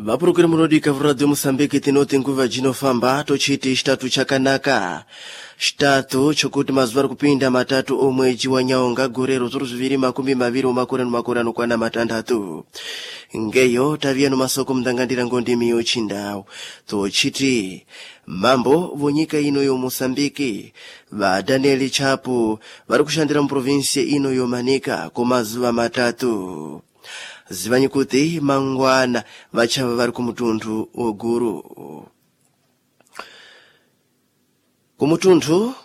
Vapurukire munodika vuradio Mosambiki tinoti nguva jinofamba tochiti chitatu chakanaka. Chitatu chokuti mazuva ari kupinda matatu omwedzi wa Nyaonga gorero 2020 kwana matandatu. Ngeyo tavia no masoko mndangandira ngondimi yochinda. Tochiti mambo vonyika ino yo Mosambiki va Daniel Chapo vari kushandira mu province ino yo Manika komazuva matatu. Zivanyi kuti mangwana vachava vari kumutundu oguru. Kumutundu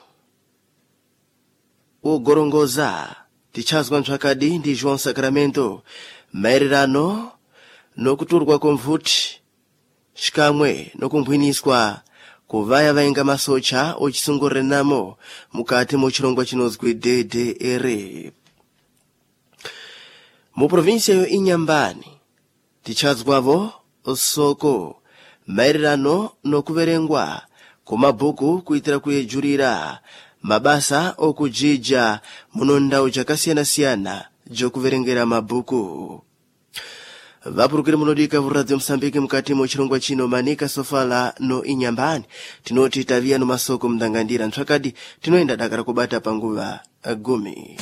ogorongoza tichazwa ntsvakadi ndi João Sacramento maererano nokuturwa komvuti chikamwe nokumbwiniswa kuvaya vainga masocha ochisunguriranamo mukati mochirongwa chinozwi DDR. Mu provincia yo Inyambani tichazwavo soko maererano nokuverengwa kumabhuku kuitira kuyejurira mabasa okujija muno ndau jakasiyana-siyana jokuverengera mabhuku. Vapurukire munodika vuradio Mosambiki mukati mochirongwa chino Manika Sofala no Inyambani tinoti tavia no masoko mndangandira ntsvakadi tinoenda dakara kubata panguva gumi.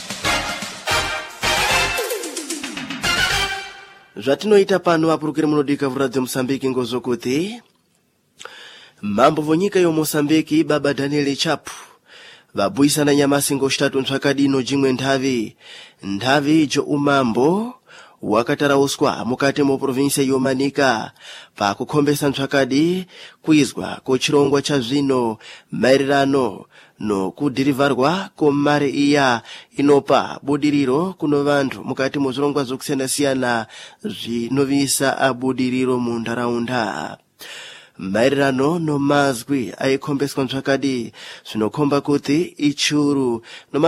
Zvatinoita pano vapurukire munodika vuradio Mosambiki ngozokuti mambo vonyika yo Mosambiki baba Daniel Chapo vabuyisana nyamasi ngochitatu ntsvakadi ino jimwe nthavi jo umambo wakatarauswa mukati mo province yo Manika pa kukhombesa ntsvakadi kuizwa kochirongwa cha zvino maererano no kudirivarwa komare iya inopa budiriro kuno vantu mukati mozvirongwa zokusiyana-siyana zvinovisa abudiriro mu ntaraunda. Maererano no mazwi aikhombeswa ntsvakadi zvinokhomba kuti ichuru no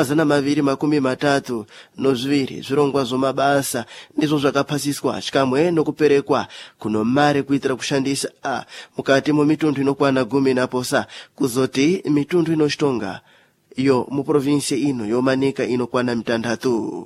232 zvirongwa zomabasa ndizvo zvakapasiswa chikamwe nokuperekwa kuno mare kuitira kushandisa mukati momitundu inokwana 10 kuzoti mitundu inochitonga iyo mu province ino yo Manika inokwana 6.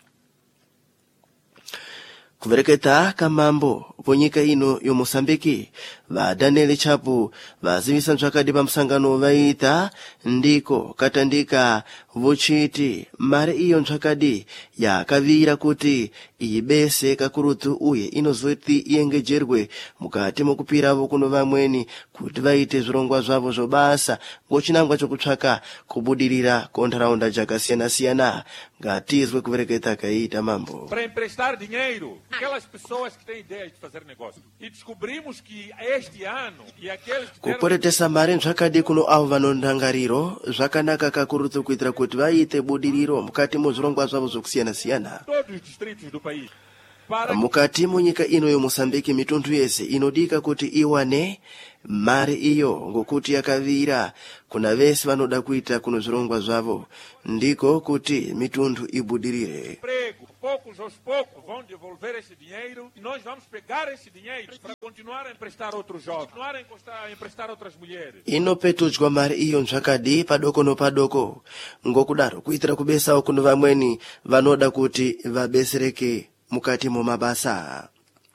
Kuvereketa kamambo vonyika ino yo Mosambiki va Daniel Chapo vazivisa ntsvakadi pa msangano vaita ndiko katandika vochiti mare iyo ntsvakadi yakavira kuti ibese kakurutu uye inozoti iyengejerwe mukati mokupiravo kuno vamweni kuti vaite zvirongwa zvavo zobasa ngochinangwa chokutsvaka kubudirira kontaraunda jakasiyana-siyana. Ngatizwe kuvereketa kaita mambo. Para emprestar dinheiro aquelas pessoas que têm ideias de fazer negócio. E descobrimos que este ano e aqueles que kuporetesa mare ntsvakadi kuno avo vanondangariro zvakanaka kakurutu kuitira kuti vaite budiriro mukati mozvirongwa zvavo zokusiyana-siyana. Todos os distritos do país. Mukati monyika ino yo Mosambiki mitundu yese inodika kuti iwane mare iyo ngokuti yakavira kuna vese vanoda kuita kuno zvirongwa zvavo ndiko kuti mitundu ibudirire. Poucos aos poucos vão devolver esse dinheiro e nós vamos pegar esse dinheiro para continuar a emprestar outros jovens, continuar a emprestar outras mulheres. Inopetudzwa mari iyo ntsvakadi padoko no padoko ngokudaro kuitira kubesawo kuno vamweni vanoda kuti vabesereke mukati momabasa.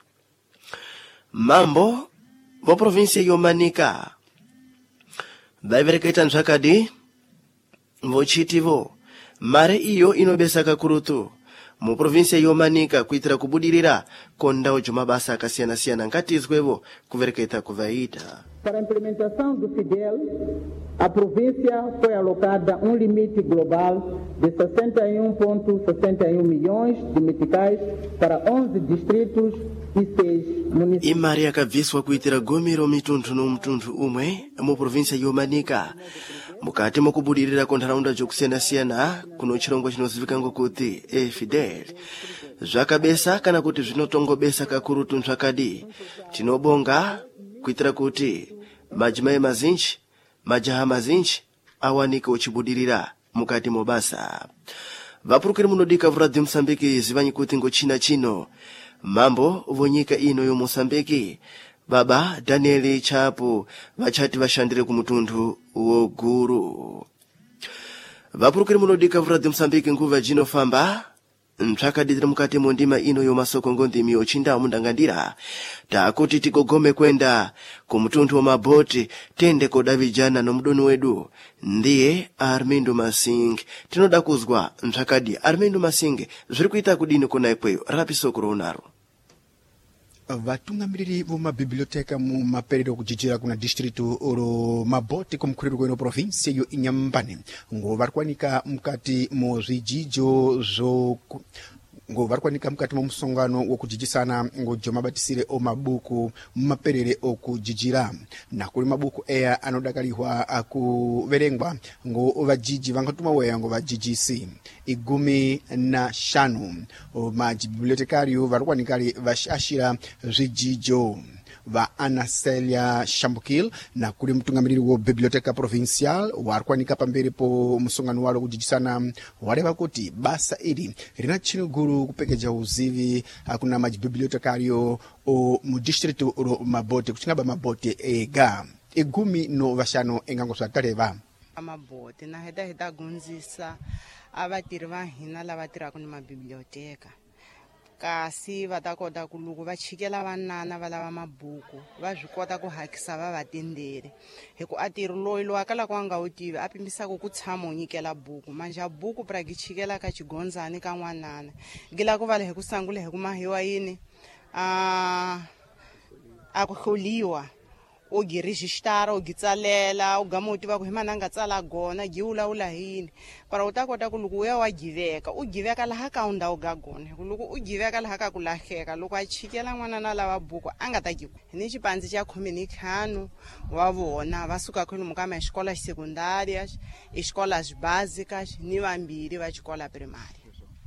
Mambo vo province yo Manika vaivereketa ntsvakadi vochitivo mare iyo inobesa kakurutu mu province yo Manika kuitira kubudirira kondau jomabasa akasiyana-siyana. Ngatizwevo kuvereketa kuvaita. Para a implementação do FIDEL, a província foi alocada limite global de 61,61 milhões de meticais para 11 distritos e 6 municípios. Imari yakabviswa kuitira gomero mitundu no mtundu umwe mu province yo Manika mukati mokubudirira kontaraunda jokusiyana-siyana kuno chirongwa chinozivikanwa ngokuti FIDEL. Zvakabesa kana kuti zvinotongobesa kakurutu ntsvakadi tinobonga kuitira kuti madzimai mazinji majaha mazinji awanike uchibudirira mukati mobasa. Vapurukire munodika vuradio Mosambiki zivanyi kuti ngochina chino mambo vonyika ino yo Mosambiki baba Daniel Chapo vachati vashandire kumutundu woguru. Vapurukire munodika vuradio Mosambiki nguva jinofamba mtsakadizira mukati mundima ino yomasoko ngondimi ochinda mundangandira takuti tigogome kwenda kumtundu wa maboti tende kodavijana nomudoni wedu ndiye Armindo Masinge tinoda kuzwa mtsakadi Armindo Masinge zviri kuita kudini kona ikweyo rapisoko ronaro. Vatungamiriri vomabiblioteka mumaperero kuchichira kuna distritu ro maboti kumkhuliro kweno provinsia yo Inhambane ngo varikwanika mukati mozvijijo ngo varikwanika mukati momusongano wokujijisana ngo jomabatisire omabuku mumaperere okujijira nakuli mabuku eya anodakalihwa akuverengwa ngo vajiji vangatuma weya ngo vajijisi 15 mabibliotekario varikwanikali vashashira zvijijo va Anastasia Shambukil na kuli mtungamiriri wo biblioteca provincial warikwanika pamberi po musongano walo kujijisana wareva kuti basa ili rina chinuguru kupekeja uzivi kuna mabibliotekario o mu district ro maboti kuchingaba maboti ega 15 engango swataleva amaboti na heda gunzisa avatiri va hina lava tiraka ni mabiblioteka kasi va ta kota ku loko va chikela vanana va lava mabuku va swi kota ku hakisa va vatenderi hi ku atiri loyi lo akala ku anga wu tivi a pimbisaka ku tshama u nyikela buku manje buku pra gi chikela ka chigondzani ka n'wanana gila ku vale hi ku sangula hi ku mahiwa yini a ku hloliwa o gi register o gi tsalela o gama u tiva ku hi mani a nga tsala gona gi wulawula hini para u ta kota ku loko u ya wa giveka u giveka laha ka u ndhawu ga gona loko u giveka laha ka ku lahleka loko a chikela n'wanana lava buku a nga ta giku ni xipandzi xa 15 wa vona va suka kholomo ka maxikola xisekundariya exikolas básicas ni vambirhi va xikola primária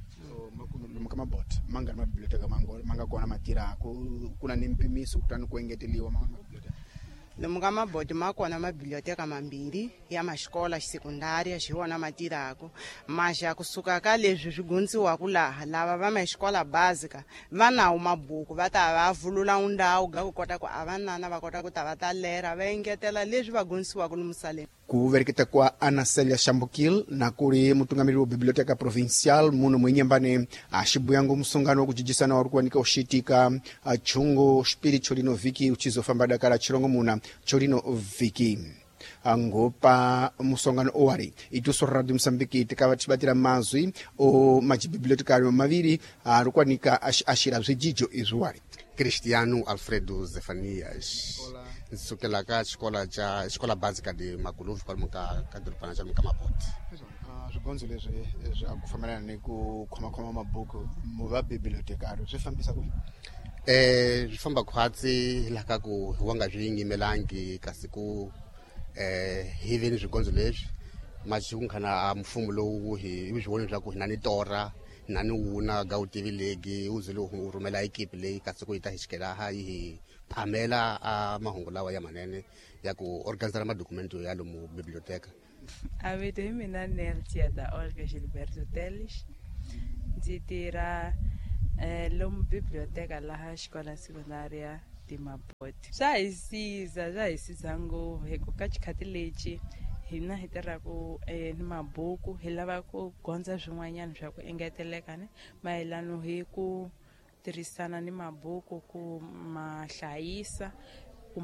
maboti mangani mabiblioteka manga kona matira kuna ni mpimiso kutani ku engeteliwa lomu ka maboti ma kona mabiblioteka mambirhi ya maxikola xisekundariya xi wona ma tirako maxa kusuka ka leswi swi gundziwaku laha lava va maxikola básica va nawu mabuku va ta va vulula ndhawu ga ku kota ku avanana va kota ku ta va ta lera va engetela leswi va gundzisiwaku lomu saleni ku vereketa kwa Anastasia Shambukil na kuri mutungamiriri wa biblioteca provincial muno mwenyambane axibuyango musongano wa kujijisana wari kuwanika ushitika chungo spiritual lino viki uchizofamba dakala chirongo muna cholino viki ngopa musongano owari ituso Radio Msambiki tikava tibatira mazwi o machibibliotekario maviri arikwanika ashira zvijijo izwari. Cristiano Alfredo Zefanias nsukela ka escola básica de Makuluvi kwa ka dorpana cha Maboti. Zvigonzo leswi zvakufambana ni ku khoma mabuku mu va bibliotekario zvifambisa ku zvifamba khwatsi laka ku wanga zwinyimelangi kasi ku hiveni zvigonzo leswi machikunkhana mfumo lowu hi zwivoni swa ku hinani tora nani wuna ga utivi legi uzilo urumela ekipi leyi kasi ku ita hixikela ha hi phamela a mahungu lawa ya manene ya ku organizera madokumento ya lomu biblioteca. Avete hi mina Neltia da Olga Gilberto Teles ndzi tirha lomu biblioteca laha xikola sekundariya di Maboti. Swa hi siza ngopfu hi ku ka xikhati lexi hina hi tirhaku ni mabuku hi lava ku gondza swin'wanyana swa ku engeteleka ni mayelano hi ku tirhisana ni mabuku ku ma hlayisa ku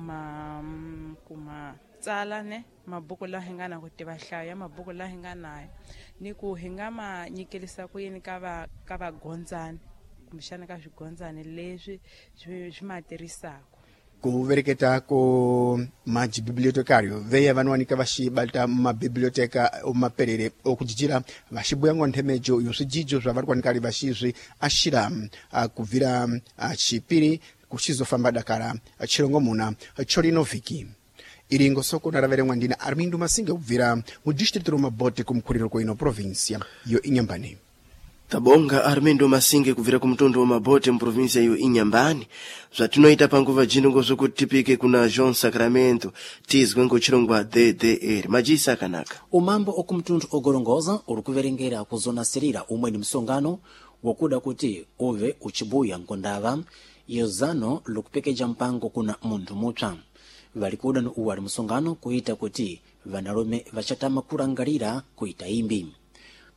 ma tsala ne mabuku la hi nga na ku tiva hlayo ya mabuku la hi nga nayo ni ku hi nga ma nyikelisa ku yini ka vagondzani kumbexana ka swigondzani leswi swi ma tirhisako ku vereketa ko mabibliotecario veya vanwanika vaxibalita mabiblioteca omaperere okujijira vaxibuyango nthemejo yo swijijo swa varikwanikali vaxizwi axira kubvira xipiri kuxizofamba dakala chirongo muna cholino viki iringo soko na raverengwa ndina Armindo Masinge kubvira mu district ro Maboti kumkhuliro kwino provincia yo Inhambane. Tabonga Armindo Masinge kuvira kumtondo wa Maboti mprovinsia yo Inhambane zvatinoita panguva jinongo zokutipike kuna John Sacramento tizwe ngochirongwa DDR majisa kanaka umambo okumtundu ogorongoza urikuverengera kuzonasirira umwe ni msongano wokuda kuti uve uchibuya nkondava yozano lukupekeja mpango kuna mundu mutsva valikuda no uwali msongano kuita kuti vanalome vachatama kurangalira kuita imbi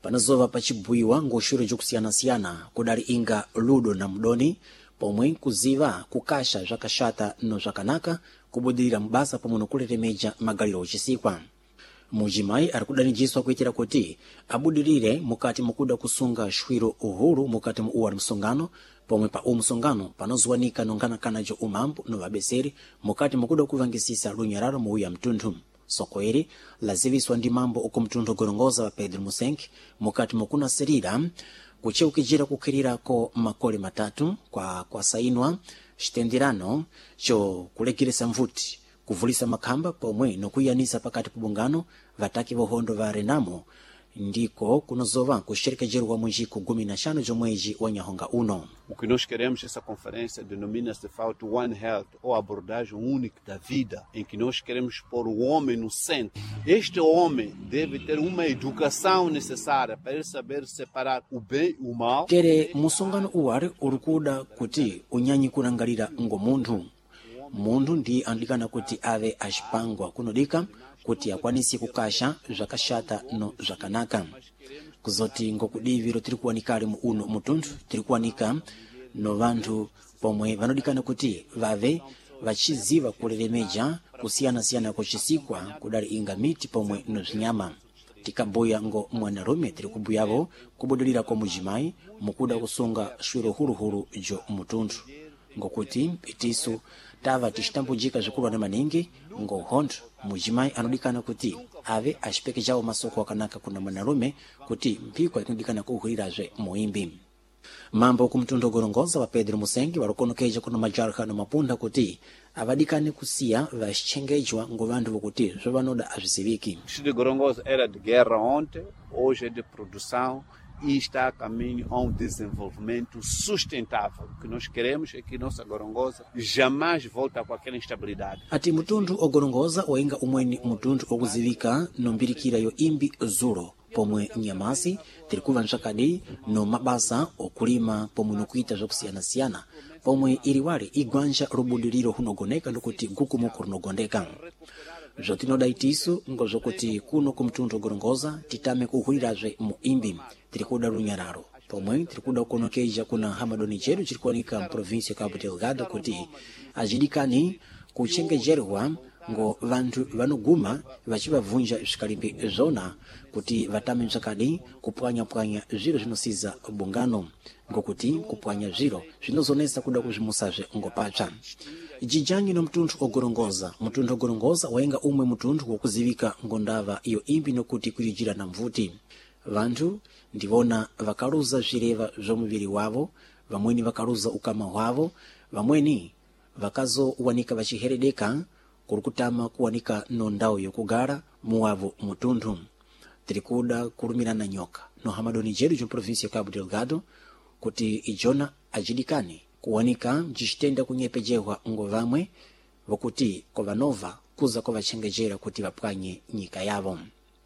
panazova pachibwiwa ngoxuro jokusiyana-siyana kudali inga ludo na mdoni pomwe kuziva kukasha zvakaxata no zvakanaka kubudilira mbasa pomwe nokuletemeja magaliro ochisikwa. Mujimayi ari kudanijiswa kuitira kuti abudilire mukati mukuda kusunga xwiro uhuru mukati mu uwali msongano pomwe pa msongano panoziwanika nonganakanajo umambo no vabeseri mukati mukuda kuvangisisa lunyararo mu uya mtunthu. Soko iri laziviswa ndi mambo uko mtunthu ogorongoza wa Pedro Musenki mukati mukunasirira kucheukijira kukhirirako makole matatu kwa sainwa xitendirano cho kulekeresa mvuti kuvulisa makhamba pomwe nokuyanisa pakati pabungano vataki vohondo va Renamo ndiko kunozova kuxerekejerwa munjiko 15 jomweji wa nyahonga uno. O que nós queremos, essa conferência denomina-se de fato One Health, ou abordagem única da vida, em que nós queremos pôr o homem no centro. Este homem deve ter uma educação necessária para ele saber separar o bem e o mal. Tere musongano uwari urikuda kuti unyanyi kunangalira ngo munthu ndi andikana kuti ave axipangwa kunodika kuti akwanisi kukasha zvakaxata no zvakanaka kuzoti ngokudiviro tiri kuwanikale mu uno mutunthu tiri kuwanika no vanthu pomwe vanodikana kuti vave vachiziva kuleremeja kusiyana-siyana kuchisikwa kudali inga miti pomwe no zinyama tikabuya ngo mwanarume tiri kubuyavo kubudilira kwa mujimayi mukuda kusunga xwiro huruhuru jo mutunthu ngokuti itiso tava tixitambujika zikulwana maningi ngohondo mujimayi anodikana kuti ave axipekejawo masoko akanaka kuna mwanarume kuti mpiko ikunodikana kuhuliraze muimbi. Mambo kumtunthu ogorongoza wa Pedro Musenki warukonokeja kuna majarha no mapunda kuti avadikane kusiya vaxitchengejwa ngo vanthu vokuti zovanoda aziziviki. Distrito de Gorongosa era de guerra ontem, hoje é de produção e está a caminho a desenvolvimento sustentável. O que nós queremos é que nossa Gorongosa jamais volte com aquela instabilidade. Ati mutunthu ogorongoza oinga umweni mutunthu okuzivika nombirikira yo imbi zulo pomwe nyamasi tirikuva nxakadi no mabasa okulima pomwe nokuita zokusiyana-siyana pomwe iliwali igwanja rubudiliro hunogoneka ndokuti gukumuko runogondeka. Zotinoda itiso ngo zokuti kuno kumtunthu ogorongoza titame kuhuliraze mu imbi tirikuda lunyararo pomwe tirikuda kukonokeja kuna hamadoni chedu chirikuwanika mprovinsi ya Cabo Delgado kuti ajidikani kuchengejerwa ngo vanthu vanoguma vachivavunja zikalimbi zona kuti vatame msakadi kupwanya-pwanya ziro zinosiza bungano ngokuti kupwanya ziro zinozonesa kuda kuzimusaze ngopacha. Jijanyi no mtunthu ogorongoza waenga umwe mtunthu wakuzivika ngondava iyo imbi nokuti kulijira na mvuti. Vanthu ndivona vakaluza zireva zomuviri wavo, vamweni vakaluza ukama wavo, vamweni vakazowanika vachiheredeka kurukutama kuwanika no ndawo yokugara muwavo mutunthu. Tirikuda kulumirana nyoka no hamadoni jedu jo provinsi ya Cabo Delgado kuti ijona ajidikani kuwanika mjixitenda kunyepejehwa ngo vamwe vokuti kovanova kuza kovachengejera kuti vapwanye nyika yavo.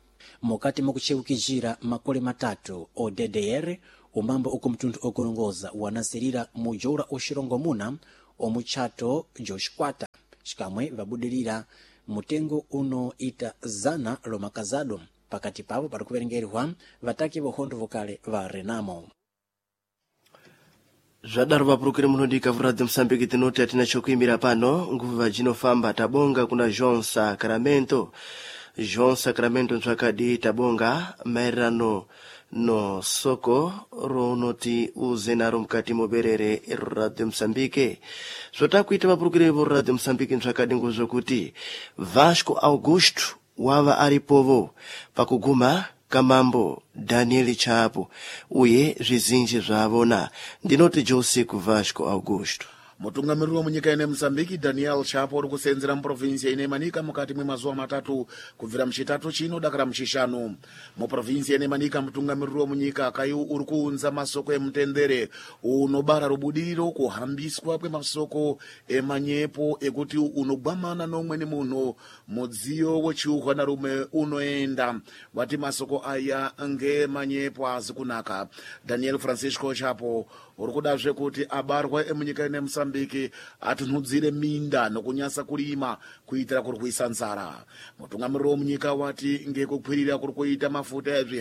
Mukati mukucheukijira makole matatu o DDR umambo uko mtunthu ogorongoza wanasirira mujoura oxirongo muna omuchato joxikwata xikamwe vabudilira mutengo uno ita zana lomakazado pakati pavo pari kuverengerwa vataki vohondo vokale va Renamo. Zvadaro vapurukire munodika vuradzo Msambiki tinoti atina chokuimbira pano nguva jinofamba tabonga kuna João Sacramento ntsvakadi tabonga maererano no soko ronoti uzenaro mukati moberere Radio Msambiki. Zvotakuita vapurukire vo Radio Msambiki ntsvakadi ngozvokuti Vasco Augusto wava aripovo pakuguma kamambo Daniel Chapo uye zvizinji zvavona ndinoti Joseph Vasco Augusto. Mutungamiriri munyika ine Mozambique Daniel Chapo uri kusenzera muprovinsi ine Manika mukati mwemazuva matatu kubvira muchitatu chino dakara muchishanu. Muprovinsi ine Manika mutungamiriri munyika kayu uri kuunza masoko emutendere unobara rubudiriro kuhambiswa kwemasoko emanyepo ekuti unogwamana nomweni munhu mudziyo wechiuhwanarume unoenda wati masoko aya ngemanyepo azikunaka. Daniel Francisco Chapo uri kudazve kuti abarwa emunyika ine Mozambique atunhudzire minda nokunyasa kulima kuitira kurwisa nzara. Mutungamiriri munyika wati ngekukwirira kuri kuita mafuta